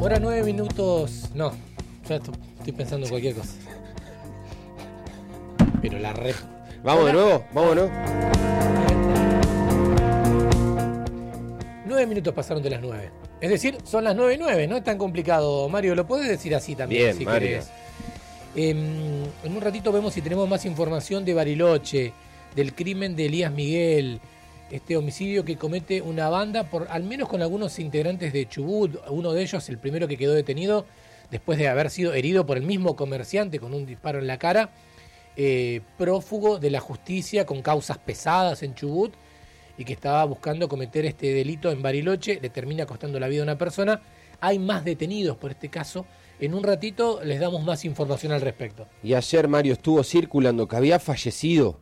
Ahora 9 minutos. No, ya estoy pensando en cualquier cosa. Pero la red. ¿Vamos de nuevo? ¿Vamos de nuevo? 9 minutos pasaron de las 9. Es decir, son las 9:09, no es tan complicado. Mario, ¿lo podés decir así también? Bien, si Mario. querés. En un ratito vemos si tenemos más información de Bariloche, del crimen de Elías Miguel, este homicidio que comete una banda, al menos con algunos integrantes de Chubut. Uno de ellos, el primero que quedó detenido, después de haber sido herido por el mismo comerciante con un disparo en la cara, prófugo de la justicia con causas pesadas en Chubut y que estaba buscando cometer este delito en Bariloche, le termina costando la vida a una persona. Hay más detenidos por este caso. En un ratito les damos más información al respecto. Y ayer, Mario, estuvo circulando que había fallecido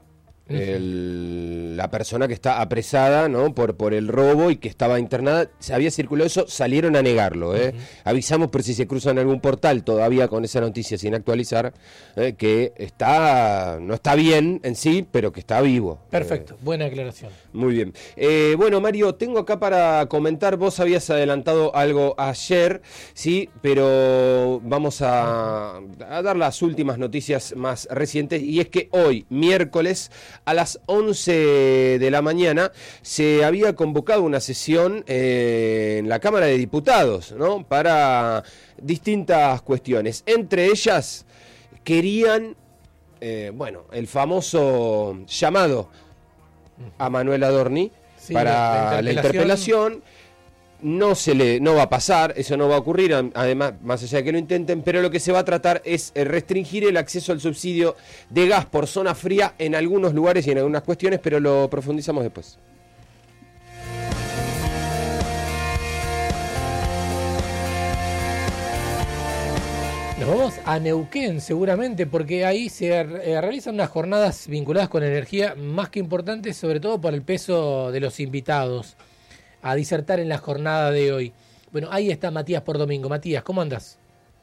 la persona que está apresada, ¿no? por el robo y que estaba internada. Se había circulado eso, salieron a negarlo. Avisamos por si se cruzan algún portal todavía con esa noticia sin actualizar, que no está bien en sí, pero que está vivo. Perfecto, buena aclaración. Muy bien. Bueno, Mario, tengo acá para comentar, vos habías adelantado algo ayer, sí, pero vamos a dar las últimas noticias más recientes, y es que hoy, miércoles, a las 11 de la mañana, se había convocado una sesión en la Cámara de Diputados, ¿no? Para distintas cuestiones. Entre ellas, querían, el famoso llamado a Manuel Adorni, sí, para la interpelación. No va a pasar, eso no va a ocurrir, además, más allá de que lo intenten, pero lo que se va a tratar es restringir el acceso al subsidio de gas por zona fría en algunos lugares y en algunas cuestiones, pero lo profundizamos después. Nos vamos a Neuquén seguramente, porque ahí se realizan unas jornadas vinculadas con energía más que importantes, sobre todo por el peso de los invitados a disertar en la jornada de hoy. Bueno, ahí está Matías por Domingo. Matías, ¿cómo andas?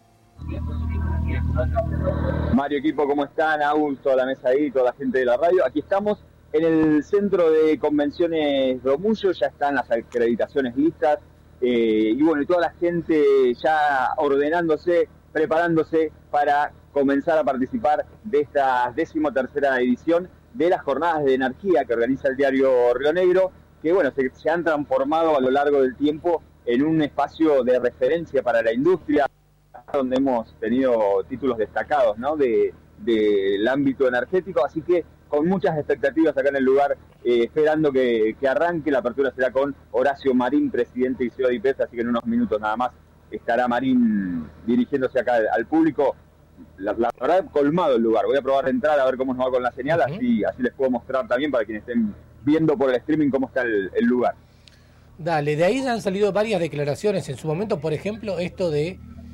Mario, equipo, ¿cómo están? Agus, toda la mesa ahí, toda la gente de la radio. Aquí estamos en el Centro de Convenciones Romullo, ya están las acreditaciones listas, y bueno, y toda la gente ya ordenándose, preparándose para comenzar a participar de esta 13ª edición de las jornadas de energía que organiza el diario Río Negro, que bueno, se han transformado a lo largo del tiempo en un espacio de referencia para la industria, donde hemos tenido títulos destacados, ¿no? del ámbito energético, así que con muchas expectativas acá en el lugar, esperando que arranque. La apertura será con Horacio Marín, presidente y CEO de IPF, así que en unos minutos nada más estará Marín dirigiéndose acá al público. La verdad, colmado el lugar. Voy a probar de entrar a ver cómo nos va con la señal, así les puedo mostrar también para quienes estén viendo por el streaming cómo está el lugar. Dale, de ahí ya han salido varias declaraciones en su momento, por ejemplo, esto de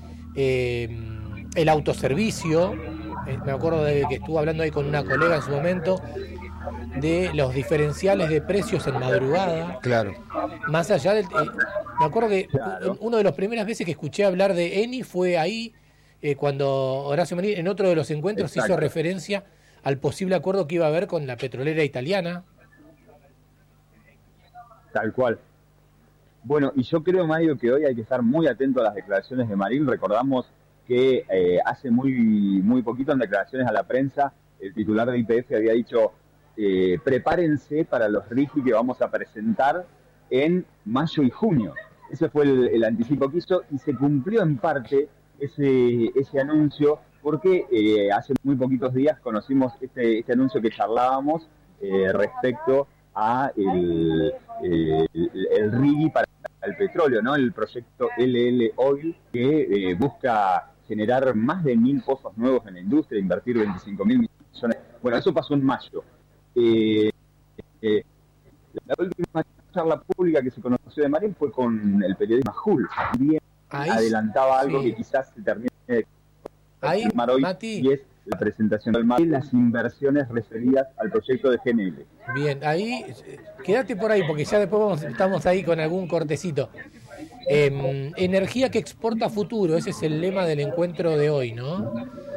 el autoservicio. Me acuerdo de que estuve hablando ahí con una colega en su momento de los diferenciales de precios en madrugada. Claro. Más allá del... me acuerdo que una de las primeras veces que escuché hablar de Eni fue ahí, cuando Horacio Marín en otro de los encuentros hizo referencia al posible acuerdo que iba a haber con la petrolera italiana. Tal cual. Bueno, y yo creo, Mario, que hoy hay que estar muy atento a las declaraciones de Marín. Recordamos que hace muy poquito, en declaraciones a la prensa, el titular de IPF había dicho: prepárense para los RIGI que vamos a presentar en mayo y junio. Ese fue el anticipo que hizo, y se cumplió en parte ese anuncio, porque hace muy poquitos días conocimos este anuncio que charlábamos respecto a el RIGI para el petróleo, ¿no? El proyecto LL Oil, que busca generar más de 1.000 pozos nuevos en la industria, invertir 25.000 millones. Bueno, eso pasó en mayo. La última charla pública que se conoció de Marín fue con el periodista Jul. También adelantaba algo que quizás se termine de confirmar hoy, Mati, y es la presentación del MAP de las inversiones referidas al proyecto de GNL. Bien, ahí, quédate por ahí, porque ya después estamos ahí con algún cortecito. Energía que exporta futuro, ese es el lema del encuentro de hoy, ¿no?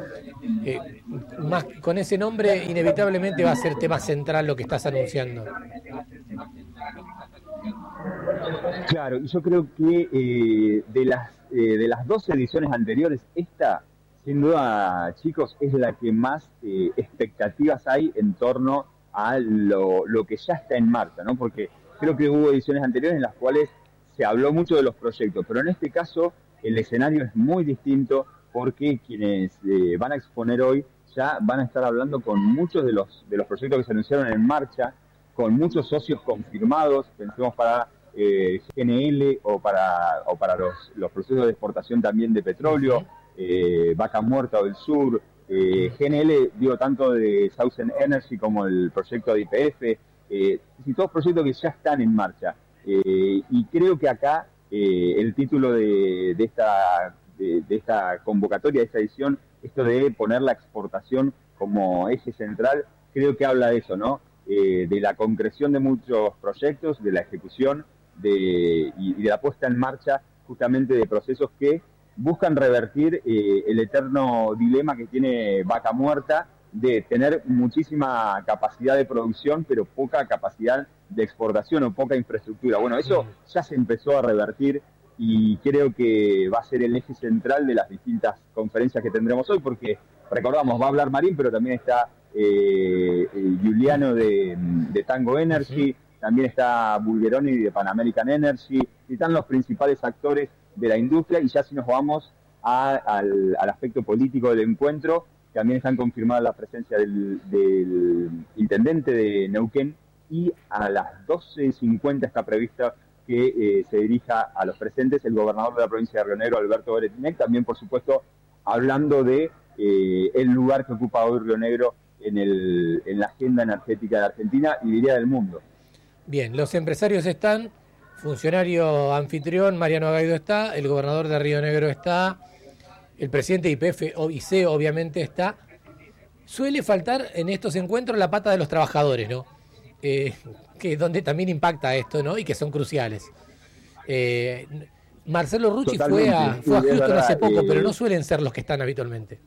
Más con ese nombre, inevitablemente va a ser tema central lo que estás anunciando. Claro, y yo creo que de las dos ediciones anteriores, esta, sin duda, chicos, es la que más expectativas hay en torno a lo que ya está en marcha, ¿no? Porque creo que hubo ediciones anteriores en las cuales se habló mucho de los proyectos, pero en este caso el escenario es muy distinto porque quienes van a exponer hoy ya van a estar hablando con muchos de los proyectos que se anunciaron en marcha, con muchos socios confirmados, pensemos para GNL o para los procesos de exportación también de petróleo, Vaca Muerta del Sur, GNL, digo, tanto de Southern Energy como el proyecto de YPF, todos proyectos que ya están en marcha. Y creo que acá el título de esta convocatoria, de esta edición, esto de poner la exportación como eje central, creo que habla de eso, ¿no? De la concreción de muchos proyectos, de la ejecución y de la puesta en marcha justamente de procesos que buscan revertir el eterno dilema que tiene Vaca Muerta de tener muchísima capacidad de producción pero poca capacidad de exportación o poca infraestructura. Bueno, eso ya se empezó a revertir y creo que va a ser el eje central de las distintas conferencias que tendremos hoy, porque recordamos, va a hablar Marín, pero también está Giuliano de Tango Energy, también está Bulgeroni de Pan American Energy, y están los principales actores de la industria. Y ya si nos vamos al aspecto político del encuentro, también están confirmadas la presencia del intendente de Neuquén, y a las 12:50 está prevista que se dirija a los presentes el gobernador de la provincia de Río Negro, Alberto Beretinec, también por supuesto hablando de el lugar que ocupa hoy Río Negro en la agenda energética de Argentina y diría del mundo. Bien, los empresarios están, funcionario anfitrión Mariano Gaido está, el gobernador de Río Negro está, el presidente de YPF o ICE obviamente está. Suele faltar en estos encuentros la pata de los trabajadores, ¿no? Que es donde también impacta esto, ¿no? Y que son cruciales. Marcelo Rucci fue a Houston hace poco, pero no suelen ser los que están habitualmente.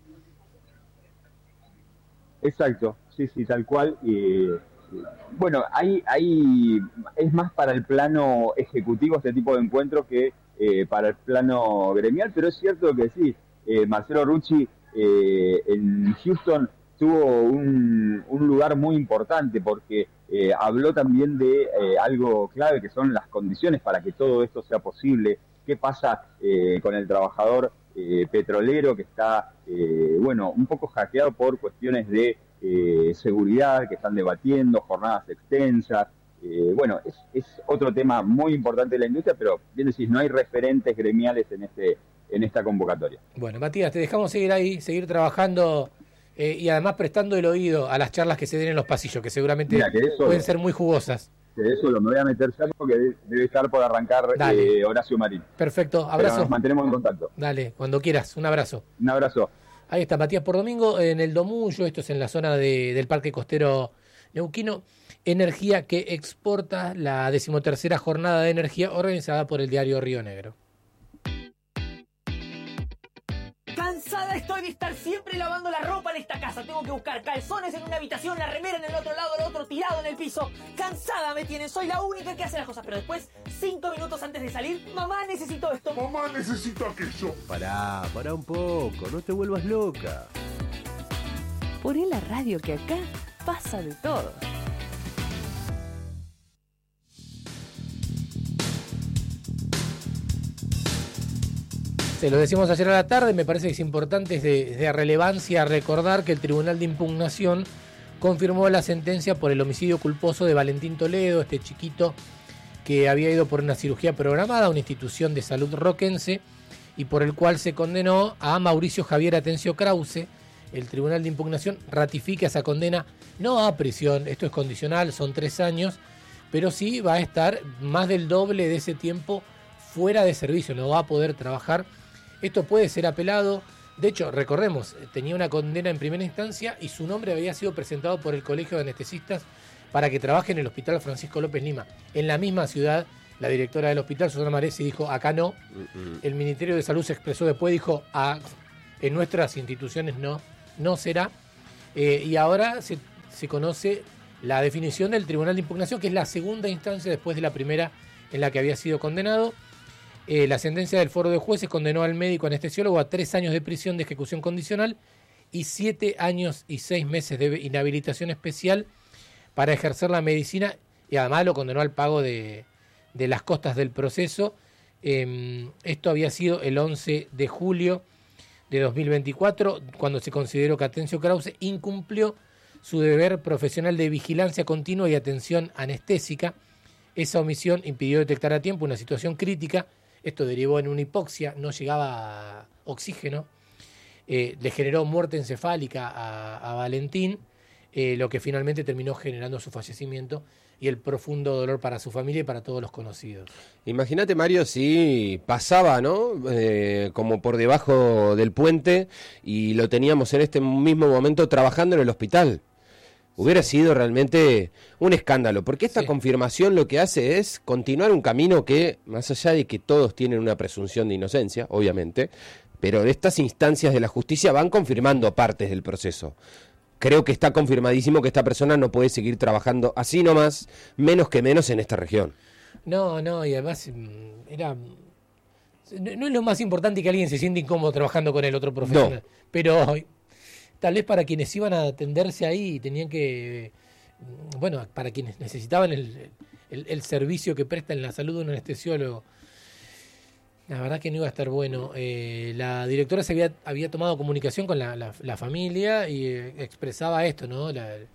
Exacto, sí, tal cual. Bueno, es más para el plano ejecutivo este tipo de encuentros que para el plano gremial, pero es cierto que sí, Marcelo Rucci en Houston tuvo un lugar muy importante porque habló también de algo clave que son las condiciones para que todo esto sea posible. ¿Qué pasa con el trabajador petrolero que está, un poco hackeado por cuestiones de seguridad que están debatiendo, jornadas extensas? Es otro tema muy importante de la industria, pero bien decís, no hay referentes gremiales en esta convocatoria. Bueno, Matías, te dejamos seguir ahí, seguir trabajando y además prestando el oído a las charlas que se den en los pasillos, que seguramente pueden ser muy jugosas. De eso me voy a meter ya porque debe estar por arrancar Horacio Marín. Perfecto, abrazo. Pero nos mantenemos en contacto. Dale, cuando quieras, un abrazo. Un abrazo. Ahí está Matías Pordomingo en el Domullo, esto es en la zona del Parque Costero Neuquino. Energía que exporta, la 13ª jornada de energía organizada por el diario Río Negro. Cansada estoy de estar siempre lavando la ropa en esta casa. Tengo que buscar calzones en una habitación, la remera en el otro lado, el otro tirado en el piso. Cansada me tienen, soy la única que hace las cosas. Pero después, 5 minutos antes de salir, mamá, necesito esto. Mamá, necesito aquello. Pará un poco, no te vuelvas loca. Poné la radio que acá pasa de todo. Se lo decimos ayer a la tarde, me parece que es importante, es de relevancia recordar que el Tribunal de Impugnación confirmó la sentencia por el homicidio culposo de Valentín Toledo, este chiquito que había ido por una cirugía programada a una institución de salud roquense y por el cual se condenó a Mauricio Javier Atencio Krause. El Tribunal de Impugnación ratifica esa condena, no a prisión, esto es condicional, son 3 años, pero sí va a estar más del doble de ese tiempo fuera de servicio, no va a poder trabajar. Esto puede ser apelado. De hecho, recordemos, tenía una condena en primera instancia y su nombre había sido presentado por el Colegio de Anestesistas para que trabaje en el Hospital Francisco López Lima. En la misma ciudad, la directora del hospital, Susana Maresi, dijo, acá no. El Ministerio de Salud se expresó después, dijo, en nuestras instituciones no será. Y ahora se conoce la definición del Tribunal de Impugnación, que es la segunda instancia después de la primera en la que había sido condenado. La sentencia del foro de jueces condenó al médico anestesiólogo a 3 años de prisión de ejecución condicional y 7 años y 6 meses de inhabilitación especial para ejercer la medicina, y además lo condenó al pago de las costas del proceso. Esto había sido el 11 de julio de 2024, cuando se consideró que Atencio Krause incumplió su deber profesional de vigilancia continua y atención anestésica. Esa omisión impidió detectar a tiempo una situación crítica. Esto derivó en una hipoxia, no llegaba oxígeno, le generó muerte encefálica a Valentín, lo que finalmente terminó generando su fallecimiento y el profundo dolor para su familia y para todos los conocidos. Imagínate, Mario, si pasaba, ¿no? Como por debajo del puente y lo teníamos en este mismo momento trabajando en el hospital. Hubiera sido realmente un escándalo, porque esta confirmación lo que hace es continuar un camino que, más allá de que todos tienen una presunción de inocencia, obviamente, pero estas instancias de la justicia van confirmando partes del proceso. Creo que está confirmadísimo que esta persona no puede seguir trabajando así nomás, menos que menos en esta región. No, y además no es lo más importante que alguien se siente incómodo trabajando con el otro profesional, pero tal vez para quienes iban a atenderse ahí tenían que, para quienes necesitaban el servicio que presta en la salud de un anestesiólogo, la verdad que no iba a estar bueno. La directora había tomado comunicación con la familia y expresaba esto, ¿no?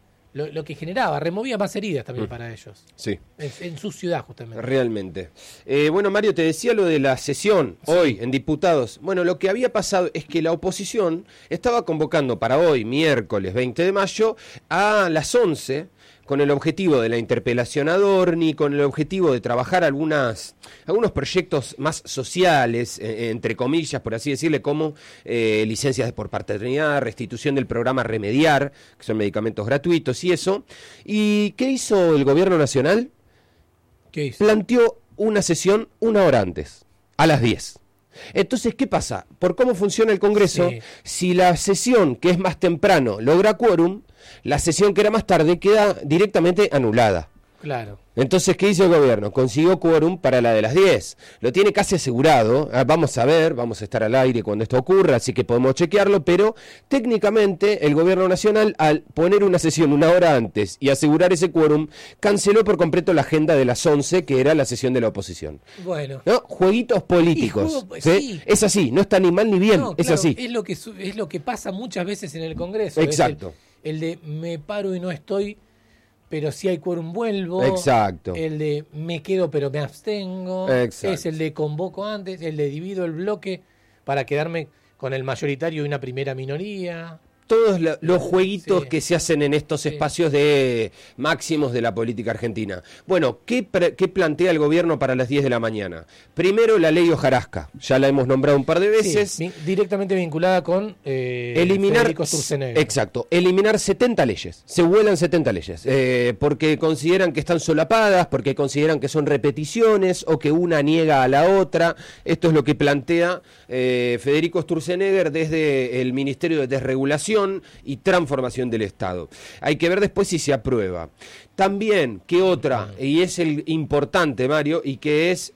Lo que generaba, removía más heridas también para ellos. Sí. En su ciudad, justamente. Realmente. Bueno, Mario, te decía lo de la sesión hoy en diputados. Bueno, lo que había pasado es que la oposición estaba convocando para hoy, miércoles 20 de mayo, a las 11, con el objetivo de la interpelación a Dorni, con el objetivo de trabajar algunos proyectos más sociales, entre comillas, por así decirle, como licencias por paternidad, restitución del programa Remediar, que son medicamentos gratuitos y eso. ¿Y qué hizo el gobierno nacional? ¿Qué hizo? Planteó una sesión 1 hora antes, a las 10. Entonces, ¿qué pasa? Por cómo funciona el Congreso, si la sesión que es más temprano logra quórum, la sesión que era más tarde queda directamente anulada. Claro. Entonces, ¿qué hizo el gobierno? Consiguió quórum para la de las 10. Lo tiene casi asegurado. Vamos a ver, vamos a estar al aire cuando esto ocurra, así que podemos chequearlo, pero técnicamente el gobierno nacional, al poner una sesión 1 hora antes y asegurar ese quórum, canceló por completo la agenda de las 11, que era la sesión de la oposición. Bueno. ¿No? Jueguitos políticos. ¿Sí? Es así, no está ni mal ni bien, es así. Es lo que pasa muchas veces en el Congreso. Exacto. El de me paro y no estoy, pero si hay quórum vuelvo. Exacto. El de me quedo pero me abstengo. Exacto. Es el de convoco antes, el de divido el bloque para quedarme con el mayoritario y una primera minoría. Todos los jueguitos que se hacen en estos espacios de máximos de la política argentina. Bueno, ¿qué plantea el gobierno para las 10 de la mañana? Primero, la ley Hojarasca. Ya la hemos nombrado un par de veces. Sí, directamente vinculada con Federico Sturzenegger. Exacto. Eliminar 70 leyes. Se vuelan 70 leyes. Porque consideran que están solapadas, porque consideran que son repeticiones o que una niega a la otra. Esto es lo que plantea Federico Sturzenegger desde el Ministerio de Desregulación y Transformación del Estado. Hay que ver después si se aprueba. También, ¿qué otra? Y es el importante, Mario, y que es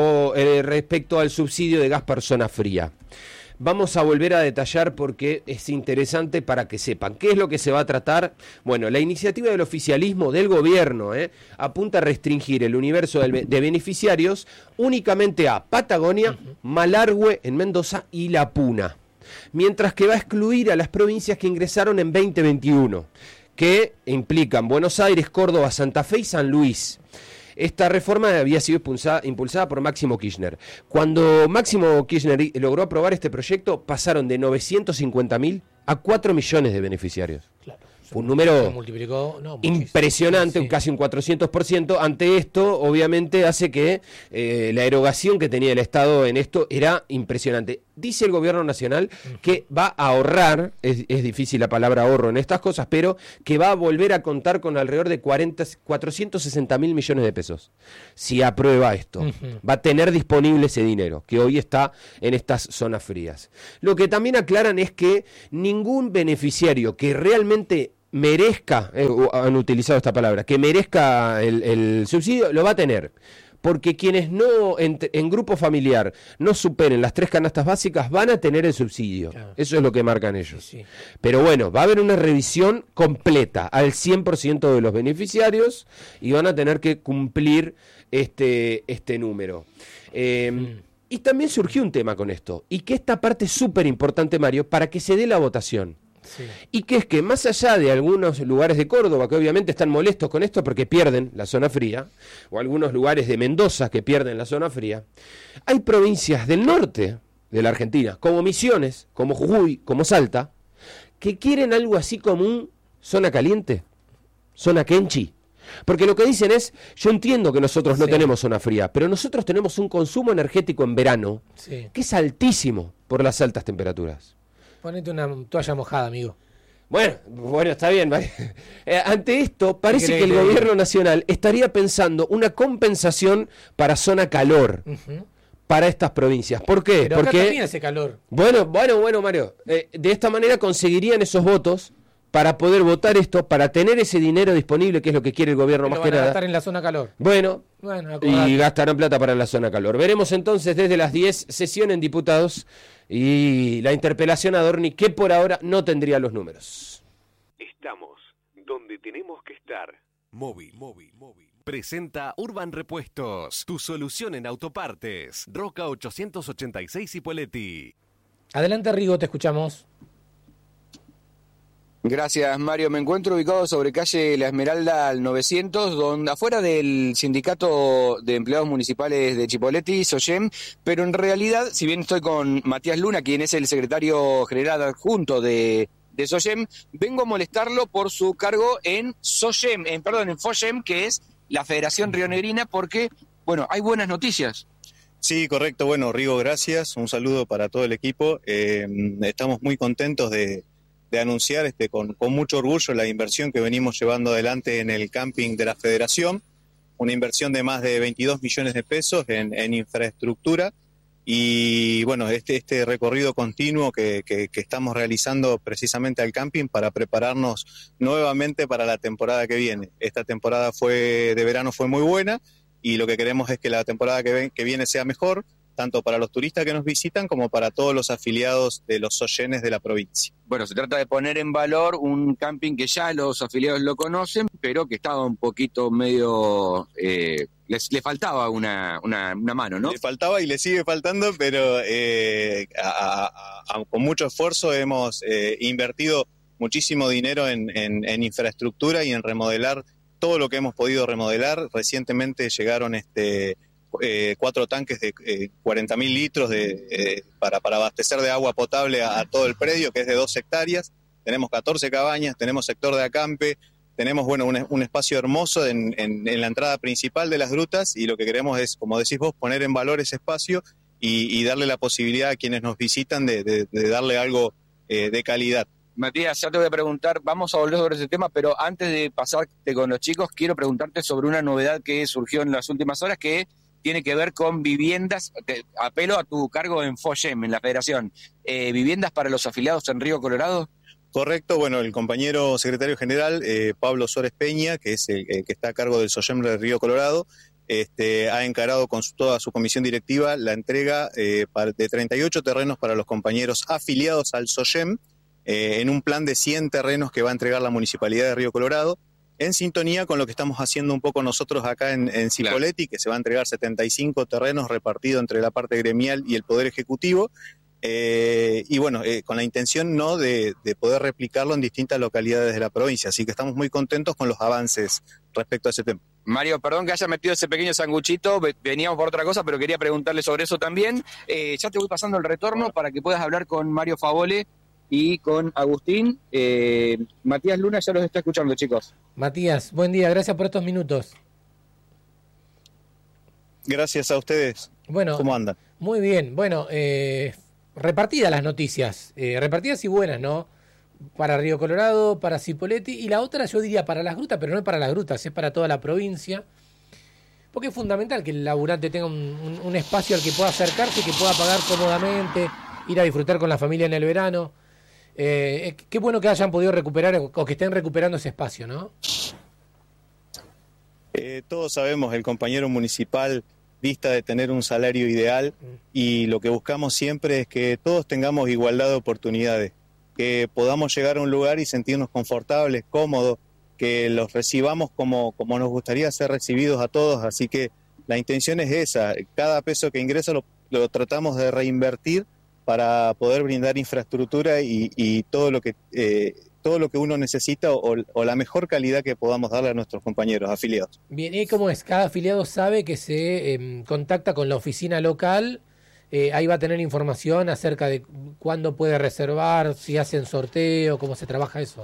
respecto al subsidio de gas persona fría. Vamos a volver a detallar porque es interesante para que sepan qué es lo que se va a tratar. Bueno, la iniciativa del oficialismo del gobierno apunta a restringir el universo de beneficiarios únicamente a Patagonia, Malargüe en Mendoza y La Puna, mientras que va a excluir a las provincias que ingresaron en 2021, que implican Buenos Aires, Córdoba, Santa Fe y San Luis. Esta reforma había sido impulsada por Máximo Kirchner. Cuando Máximo Kirchner logró aprobar este proyecto, pasaron de 950.000 a 4 millones de beneficiarios. Claro. Fue un número impresionante, casi un 400%. Ante esto, obviamente, hace que la erogación que tenía el Estado en esto era impresionante. Dice el gobierno nacional que va a ahorrar, es difícil la palabra ahorro en estas cosas, pero que va a volver a contar con alrededor de 460.000 millones de pesos. Si aprueba esto, va a tener disponible ese dinero, que hoy está en estas zonas frías. Lo que también aclaran es que ningún beneficiario que realmente merezca, han utilizado esta palabra, que merezca el subsidio, lo va a tener. porque quienes no, en grupo familiar, no superen las 3 canastas básicas, van a tener el subsidio. Claro. Eso es lo que marcan ellos. Sí. Pero bueno, va a haber una revisión completa al 100% de los beneficiarios y van a tener que cumplir este número. Y también surgió un tema con esto, y que esta parte es súper importante, Mario, para que se dé la votación. Sí. Y que es que más allá de algunos lugares de Córdoba, que obviamente están molestos con esto porque pierden la zona fría, o algunos lugares de Mendoza que pierden la zona fría, hay provincias del norte de la Argentina, como Misiones, como Jujuy, como Salta, que quieren algo así como un zona caliente, zona Kenchi. Porque lo que dicen es, yo entiendo que nosotros no tenemos zona fría, pero nosotros tenemos un consumo energético en verano que es altísimo por las altas temperaturas. Ponete una toalla mojada, amigo. Bueno, está bien. Ante esto, parece que el gobierno nacional estaría pensando una compensación para zona calor. Para estas provincias. ¿Por qué? Pero porque acá también hace calor. Bueno, Mario. De esta manera conseguirían esos votos para poder votar esto, para tener ese dinero disponible, que es lo que quiere el gobierno. Pero más que nada. Gastar en la zona calor. Bueno, y gastarán plata para la zona calor. Veremos entonces desde las 10 sesión en diputados y la interpelación a Dorni, que por ahora no tendría los números. Estamos donde tenemos que estar. Móvil. Presenta Urban Repuestos, tu solución en autopartes. Roca 886 Cipolletti. Adelante, Rigo, te escuchamos. Gracias, Mario. Me encuentro ubicado sobre calle La Esmeralda al 900, donde afuera del Sindicato de Empleados Municipales de Cipolletti, SOGEM, pero en realidad, si bien estoy con Matías Luna, quien es el secretario general adjunto de SOGEM, vengo a molestarlo por su cargo en SOGEM, en FOGEM, que es la Federación Rionegrina, porque, bueno, hay buenas noticias. Sí, correcto. Bueno, Rigo, gracias. Un saludo para todo el equipo. Estamos muy contentos de anunciar con mucho orgullo la inversión que venimos llevando adelante en el camping de la Federación, una inversión de más de 22 millones de pesos en infraestructura y bueno, este recorrido continuo que estamos realizando precisamente al camping para prepararnos nuevamente para la temporada que viene. Esta temporada de verano fue muy buena y lo que queremos es que la temporada que viene sea mejor, tanto para los turistas que nos visitan como para todos los afiliados de los SOGENes de la provincia. Bueno, se trata de poner en valor un camping que ya los afiliados lo conocen, pero que estaba un poquito medio... le faltaba una mano, ¿no? Le faltaba y le sigue faltando, pero con mucho esfuerzo hemos invertido muchísimo dinero en infraestructura y en remodelar todo lo que hemos podido remodelar. Recientemente llegaron 4 tanques de 40.000 litros para abastecer de agua potable a todo el predio, que es de 2 hectáreas. Tenemos 14 cabañas, tenemos sector de acampe, tenemos un espacio hermoso en la entrada principal de las grutas y lo que queremos es, como decís vos, poner en valor ese espacio y darle la posibilidad a quienes nos visitan de darle algo de calidad. Matías, ya te voy a preguntar, vamos a volver sobre ese tema, pero antes de pasarte con los chicos, quiero preguntarte sobre una novedad que surgió en las últimas horas, que tiene que ver con viviendas. Apelo a tu cargo en FOGEM, en la Federación. ¿Viviendas para los afiliados en Río Colorado? Correcto. Bueno, el compañero secretario general, Pablo Suárez Peña, que es el que está a cargo del SOGEM de Río Colorado, ha encarado con toda su comisión directiva la entrega de 38 terrenos para los compañeros afiliados al SOGEM, en un plan de 100 terrenos que va a entregar la Municipalidad de Río Colorado, en sintonía con lo que estamos haciendo un poco nosotros acá en Cipolletti, claro, que se va a entregar 75 terrenos repartidos entre la parte gremial y el Poder Ejecutivo, y bueno, con la intención de poder replicarlo en distintas localidades de la provincia, así que estamos muy contentos con los avances respecto a ese tema. Mario, perdón que haya metido ese pequeño sanguchito, veníamos por otra cosa, pero quería preguntarle sobre eso también. Ya te voy pasando el retorno para que puedas hablar con Mario Favole y con Agustín. Matías Luna ya los está escuchando, chicos. Matías, buen día, gracias por estos minutos. Gracias a ustedes. Bueno, ¿cómo andan? Muy bien, bueno, repartidas las noticias, repartidas y buenas, ¿no? Para Río Colorado, para Cipolletti, y la otra yo diría para las grutas, pero no es para las grutas, es para toda la provincia, porque es fundamental que el laburante tenga un espacio al que pueda acercarse, que pueda pagar cómodamente, ir a disfrutar con la familia en el verano. Qué bueno que hayan podido recuperar o que estén recuperando ese espacio, ¿no? Todos sabemos, el compañero municipal dista de tener un salario ideal y lo que buscamos siempre es que todos tengamos igualdad de oportunidades, que podamos llegar a un lugar y sentirnos confortables, cómodos, que los recibamos como nos gustaría ser recibidos a todos. Así que la intención es esa, cada peso que ingresa lo tratamos de reinvertir para poder brindar infraestructura y todo lo que uno necesita o la mejor calidad que podamos darle a nuestros compañeros afiliados. Bien, ¿y cómo es? Cada afiliado sabe que se contacta con la oficina local, ahí va a tener información acerca de cuándo puede reservar, si hacen sorteo, cómo se trabaja eso.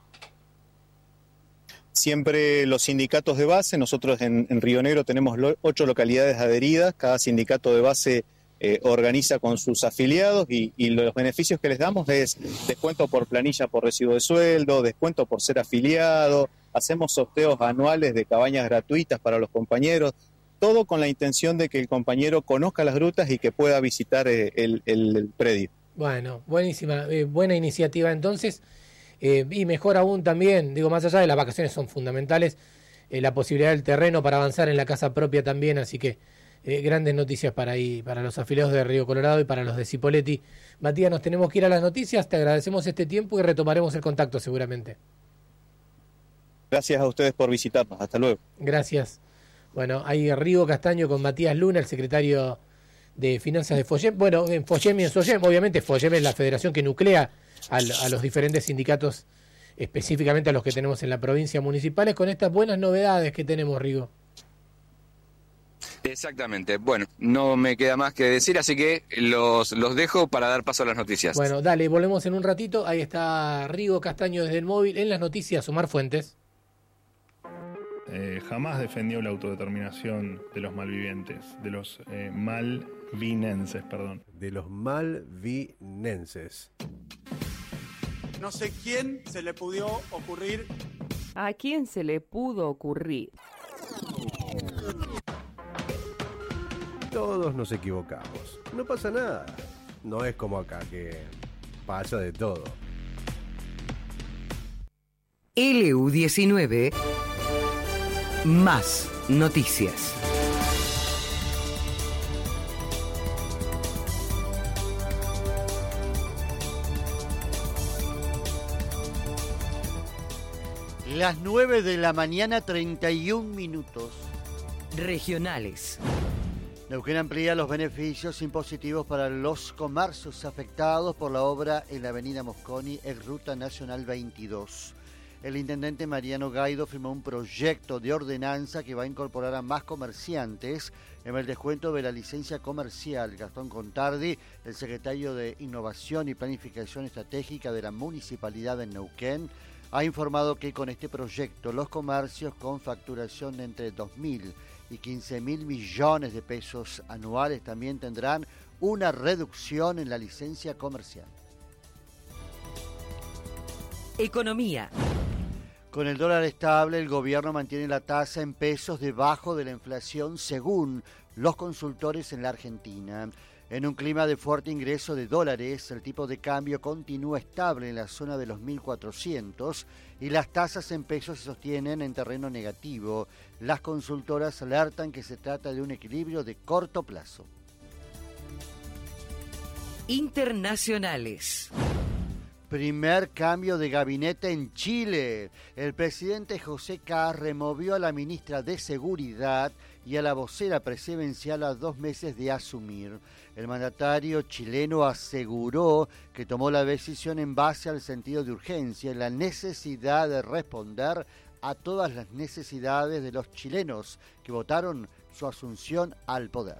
Siempre los sindicatos de base, nosotros en Río Negro tenemos 8 localidades adheridas, cada sindicato de base organiza con sus afiliados y los beneficios que les damos es descuento por planilla por recibo de sueldo, descuento por ser afiliado, hacemos sorteos anuales de cabañas gratuitas para los compañeros, todo con la intención de que el compañero conozca las grutas y que pueda visitar el predio. Bueno, buenísima, buena iniciativa entonces. Y mejor aún también, digo, más allá de las vacaciones son fundamentales, la posibilidad del terreno para avanzar en la casa propia también, así que grandes noticias para los afiliados de Río Colorado y para los de Cipolletti. Matías, nos tenemos que ir a las noticias, te agradecemos este tiempo y retomaremos el contacto seguramente. Gracias a ustedes por visitarnos, hasta luego. Gracias. Bueno, hay Rigo Castaño con Matías Luna, el secretario de Finanzas de FOGEM. Bueno, en FOGEM y en SOGEM, obviamente FOGEM es la federación que nuclea a los diferentes sindicatos, específicamente a los que tenemos en la provincia municipales, con estas buenas novedades que tenemos, Rigo. Exactamente. Bueno, no me queda más que decir, así que los dejo para dar paso a las noticias. Bueno, dale, volvemos en un ratito. Ahí está Rigo Castaño desde el móvil. En las noticias, Omar Fuentes. Jamás defendió la autodeterminación de los malvivientes, de los malvinenses, perdón. De los malvinenses. No sé quién se le pudo ocurrir. ¿A quién se le pudo ocurrir? Todos nos equivocamos. No pasa nada. No es como acá, que pasa de todo. LU19 Más noticias. Las 9 de la mañana, 31 minutos. Regionales. Neuquén amplía los beneficios impositivos para los comercios afectados por la obra en la avenida Mosconi, ex Ruta Nacional 22. El intendente Mariano Gaido firmó un proyecto de ordenanza que va a incorporar a más comerciantes en el descuento de la licencia comercial. Gastón Contardi, el secretario de Innovación y Planificación Estratégica de la Municipalidad de Neuquén, ha informado que con este proyecto los comercios con facturación de entre 2.000 y 15.000 millones de pesos anuales también tendrán una reducción en la licencia comercial. Economía. Con el dólar estable, el gobierno mantiene la tasa en pesos debajo de la inflación según los consultores en la Argentina. En un clima de fuerte ingreso de dólares, el tipo de cambio continúa estable en la zona de los 1.400 y las tasas en pesos se sostienen en terreno negativo. Las consultoras alertan que se trata de un equilibrio de corto plazo. Internacionales. Primer cambio de gabinete en Chile. El presidente José Kast removió a la ministra de Seguridad y a la vocera presidencial a 2 meses de asumir. El mandatario chileno aseguró que tomó la decisión en base al sentido de urgencia y la necesidad de responder a todas las necesidades de los chilenos que votaron su asunción al poder.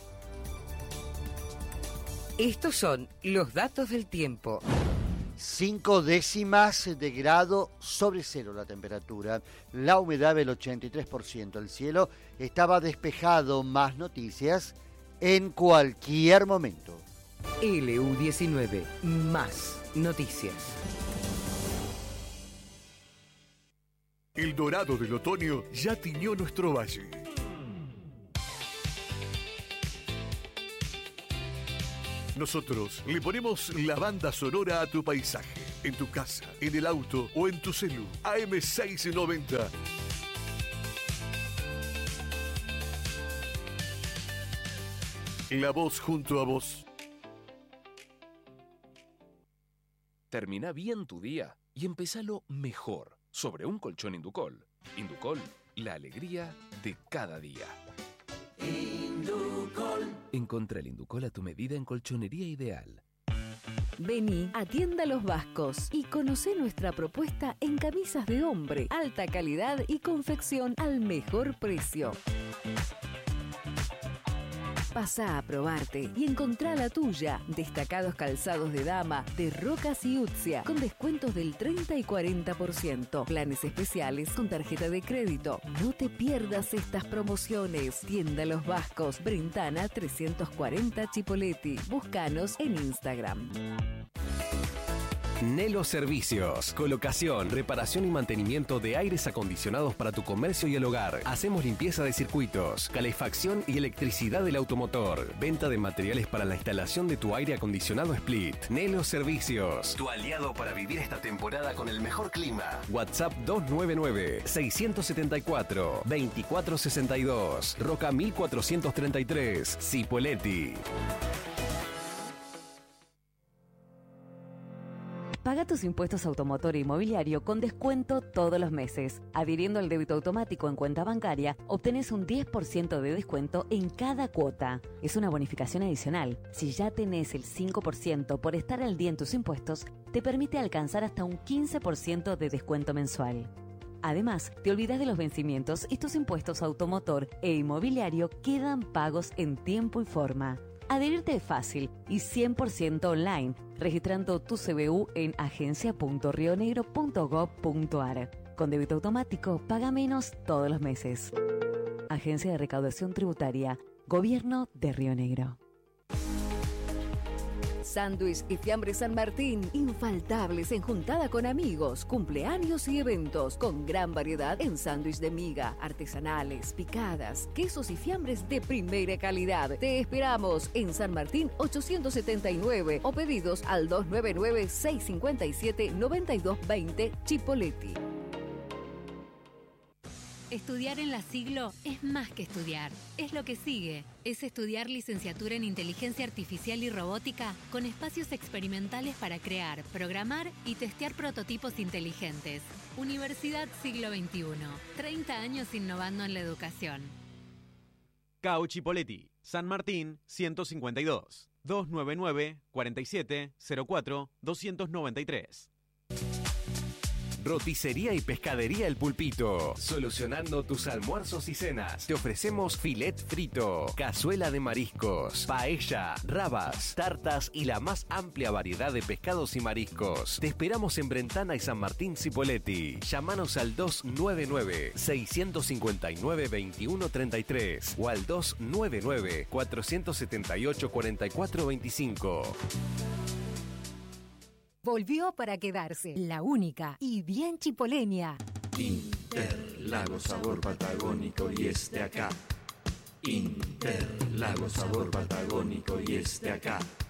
Estos son los datos del tiempo. 5 décimas de grado sobre cero la temperatura, la humedad del 83%, el cielo estaba despejado. Más noticias en cualquier momento. LU19, más noticias. El dorado del otoño ya tiñó nuestro valle. Nosotros le ponemos la banda sonora a tu paisaje, en tu casa, en el auto o en tu celu. AM690. La voz junto a vos. Termina bien tu día y empezalo mejor sobre un colchón Inducol. Inducol, la alegría de cada día. Inducol. Encontrá el Inducol a tu medida en Colchonería Ideal. Vení a Tienda Los Vascos y conocé nuestra propuesta en camisas de hombre, alta calidad y confección al mejor precio. Pasá a probarte y encontrá la tuya. Destacados calzados de dama de Rocas y Utzia con descuentos del 30 y 40%. Planes especiales con tarjeta de crédito. No te pierdas estas promociones. Tienda Los Vascos, Brentana 340 Chipoleti. Búscanos en Instagram. Nelo Servicios. Colocación, reparación y mantenimiento de aires acondicionados para tu comercio y el hogar. Hacemos limpieza de circuitos, calefacción y electricidad del automotor. Venta de materiales para la instalación de tu aire acondicionado Split. Nelo Servicios. Tu aliado para vivir esta temporada con el mejor clima. WhatsApp 299-674-2462. Roca 1433. Cipolletti. Paga tus impuestos automotor e inmobiliario con descuento todos los meses. Adhiriendo al débito automático en cuenta bancaria, obtenés un 10% de descuento en cada cuota. Es una bonificación adicional. Si ya tenés el 5% por estar al día en tus impuestos, te permite alcanzar hasta un 15% de descuento mensual. Además, te olvidas de los vencimientos y tus impuestos automotor e inmobiliario quedan pagos en tiempo y forma. Adherirte es fácil y 100% online, registrando tu CBU en agencia.rionegro.gov.ar. Con débito automático, paga menos todos los meses. Agencia de Recaudación Tributaria, Gobierno de Río Negro. Sándwich y fiambre San Martín, infaltables en juntada con amigos, cumpleaños y eventos, con gran variedad en sándwich de miga, artesanales, picadas, quesos y fiambres de primera calidad. Te esperamos en San Martín 879 o pedidos al 299-657-9220 Chipolletti. Estudiar en la Siglo es más que estudiar, es lo que sigue. Es estudiar licenciatura en Inteligencia Artificial y Robótica con espacios experimentales para crear, programar y testear prototipos inteligentes. Universidad Siglo XXI, 30 años innovando en la educación. CAU Chipolletti, San Martín 152, 299-4704-293. Roticería y pescadería El Pulpito. Solucionando tus almuerzos y cenas. Te ofrecemos filet frito, cazuela de mariscos, paella, rabas, tartas y la más amplia variedad de pescados y mariscos. Te esperamos en Brentana y San Martín Cipolletti. Llámanos al 299-659-2133 o al 299-478-4425. Volvió para quedarse, la única y bien chipoleña. Interlagos sabor patagónico y acá. Interlagos sabor patagónico y acá.